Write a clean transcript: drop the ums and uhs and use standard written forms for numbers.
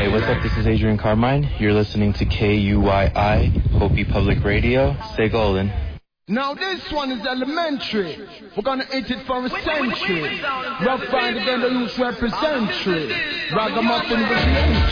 Hey, what's up? This is Adrian Carmine. You're listening to KUYI, Hopi Public Radio. Stay golden. Now this one is elementary. We're gonna hit it for a century. Rough Rider again, the youth representary. Ragamuffin with the